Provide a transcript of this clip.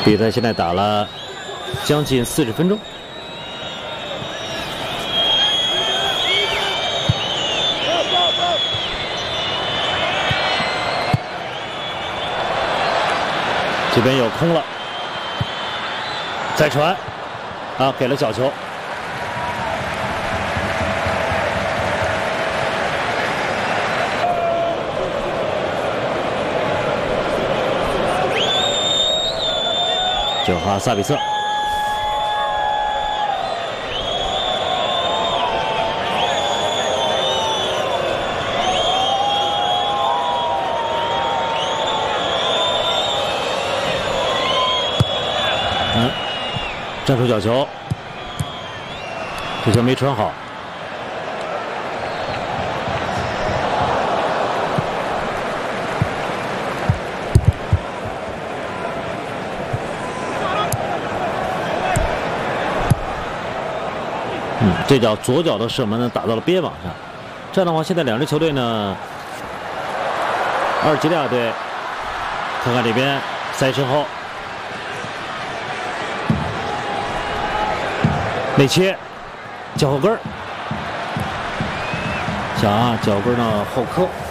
比赛现在打了将近40分钟。这边有空了，再传，啊，给了角球。就哈萨比策。站出角球，这球没传好。这脚左脚的射门呢打到了边网上。这样的话，现在两支球队呢，阿尔及利亚队，看看这边塞身后。 内切，脚后跟儿，脚跟呢后磕。